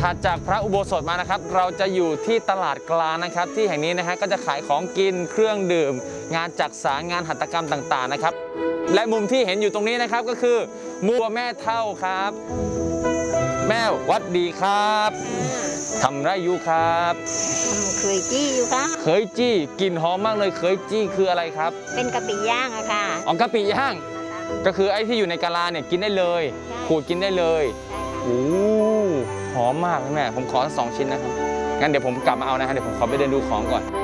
ถัดจากพระอุโบสถมานะครับเราจะอยู่ที่ตลาดกลางนะครับที่แห่งนี้นะฮะก็จะขายของกินเครื่องดื่มงานจักสานงานหัตถกรรมต่างๆนะครับและมุมที่เห็นอยู่ตรงนี้นะครับก็คือมัวแม่เท่าครับแม่วัดดีครับทำไรอยู่ครับเคยจี้อยู่ค่ะเคยจี้กลิ่นหอมมากเลยเคยจี้คืออะไรครับเป็นกะปิย่างอะค่ะอ๋อกะปิย่างก็คือไอ้ที่อยู่ในกะลาเนี่ยกินได้เลยขูดกินได้เลยโอ้หอมมากแม่ผมขอ2 ชิ้นนะครับงั้นเดี๋ยวผมกลับมาเอานะฮะเดี๋ยวผมขอไปเดินดูของก่อน